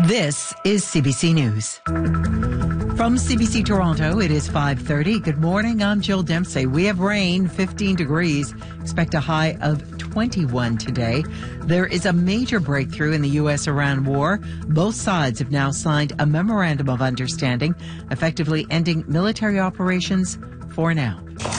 This is CBC News. From CBC Toronto, it is 5:30. Good morning, I'm Jill Dempsey. We have rain, 15 degrees. Expect a high of 21 today. There is a major breakthrough in the U.S.-Iran war. Both sides have now signed a memorandum of understanding, effectively ending military operations for now.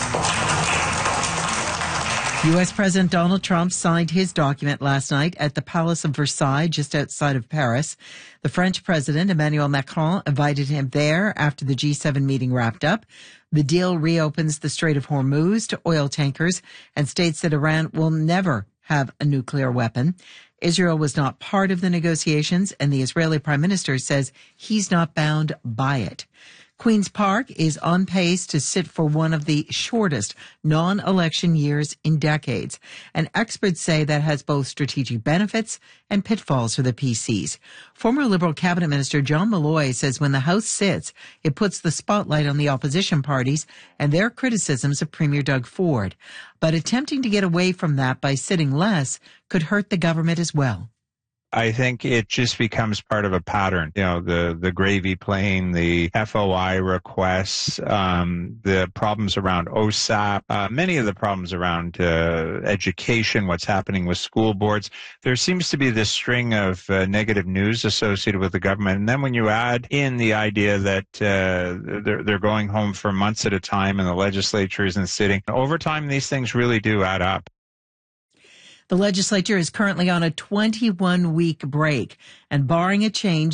U.S. President Donald Trump signed his document last night at the Palace of Versailles, just outside of Paris. The French President, Emmanuel Macron, invited him there after the G7 meeting wrapped up. The deal reopens the Strait of Hormuz to oil tankers and states that Iran will never have a nuclear weapon. Israel was not part of the negotiations, and the Israeli Prime Minister says he's not bound by it. Queen's Park is on pace to sit for one of the shortest non-election years in decades. And experts say that has both strategic benefits and pitfalls for the PCs. Former Liberal Cabinet Minister John Malloy says when the House sits, it puts the spotlight on the opposition parties and their criticisms of Premier Doug Ford. But attempting to get away from that by sitting less could hurt the government as well. I think it just becomes part of a pattern. You know, the gravy plane, the FOI requests, the problems around OSAP, many of the problems around education, what's happening with school boards. There seems to be this string of negative news associated with the government. And then when you add in the idea that they're going home for months at a time and the legislature isn't sitting, over time these things really do add up. The legislature is currently on a 21-week break, and barring a change,